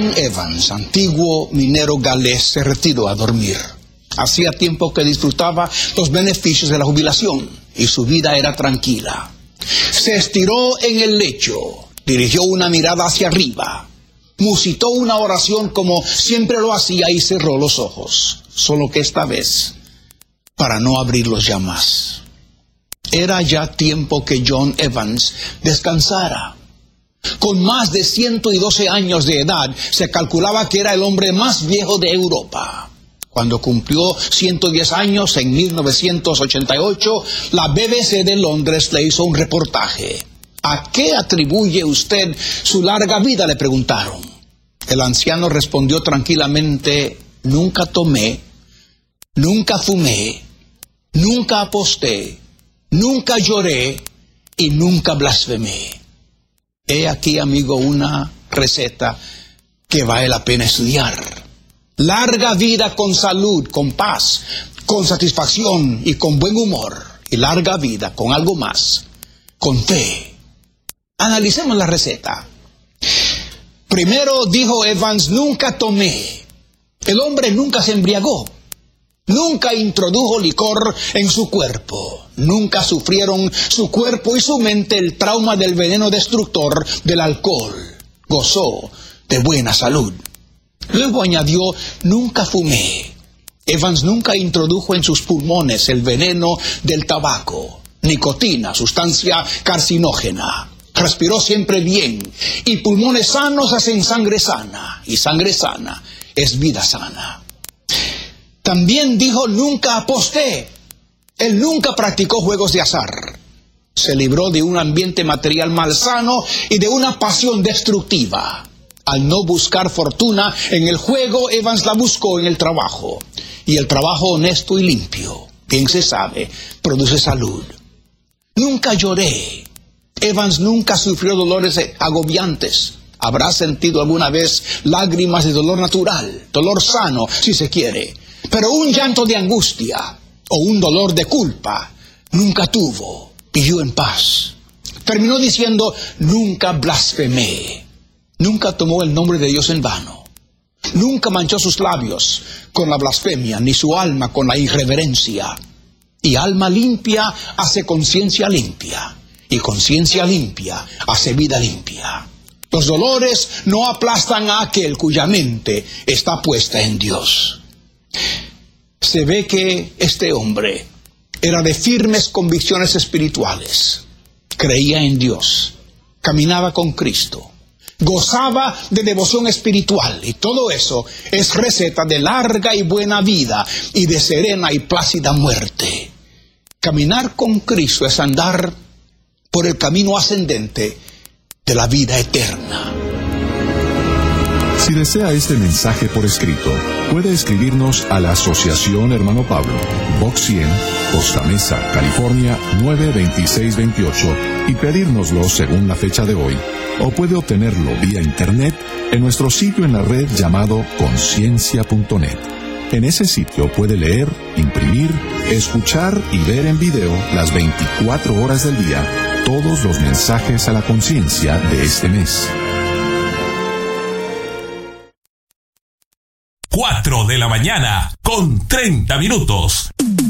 John Evans, antiguo minero galés, se retiró a dormir. Hacía tiempo que disfrutaba los beneficios de la jubilación y su vida era tranquila. Se estiró en el lecho, dirigió una mirada hacia arriba, musitó una oración como siempre lo hacía y cerró los ojos, solo que esta vez para no abrirlos ya más. Era ya tiempo que John Evans descansara. Con más de 112 años de edad, se calculaba que era el hombre más viejo de Europa. Cuando cumplió 110 años, en 1988, la BBC de Londres le hizo un reportaje. ¿A qué atribuye usted su larga vida?, le preguntaron. El anciano respondió tranquilamente: nunca tomé, nunca fumé, nunca aposté, nunca lloré y nunca blasfemé. He aquí, amigo, una receta que vale la pena estudiar. Larga vida con salud, con paz, con satisfacción y con buen humor. Y larga vida con algo más, con fe. Analicemos la receta. Primero, dijo Evans, nunca tomé. El hombre nunca se embriagó. Nunca introdujo licor en su cuerpo. Nunca sufrieron su cuerpo y su mente el trauma del veneno destructor del alcohol. Gozó de buena salud. Luego añadió, nunca fumé. Evans nunca introdujo en sus pulmones el veneno del tabaco, nicotina, sustancia carcinógena. Respiró siempre bien, y pulmones sanos hacen sangre sana, y sangre sana es vida sana. También dijo, nunca aposté. Él nunca practicó juegos de azar. Se libró de un ambiente material malsano y de una pasión destructiva. Al no buscar fortuna en el juego, Evans la buscó en el trabajo. Y el trabajo honesto y limpio, bien se sabe, produce salud. Nunca lloré. Evans nunca sufrió dolores agobiantes. Habrá sentido alguna vez lágrimas de dolor natural, dolor sano, si se quiere. Pero un llanto de angustia o un dolor de culpa nunca tuvo. Vivió en paz. Terminó diciendo, nunca blasfemé. Nunca tomó el nombre de Dios en vano. Nunca manchó sus labios con la blasfemia, ni su alma con la irreverencia. Y alma limpia hace conciencia limpia. Y conciencia limpia hace vida limpia. Los dolores no aplastan a aquel cuya mente está puesta en Dios. Se ve que este hombre era de firmes convicciones espirituales. Creía en Dios. Caminaba con Cristo. Gozaba de devoción espiritual, y todo eso es receta de larga y buena vida y de serena y plácida muerte. Caminar con Cristo es andar por el camino ascendente de la vida eterna. Si desea este mensaje por escrito, puede escribirnos a la Asociación Hermano Pablo, Box 100, Costa Mesa, California 92628 y pedírnoslo según la fecha de hoy. O puede obtenerlo vía internet en nuestro sitio en la red llamado conciencia.net. En ese sitio puede leer, imprimir, escuchar y ver en video las 24 horas del día todos los mensajes a la conciencia de este mes. 4 de la mañana con 30 minutos.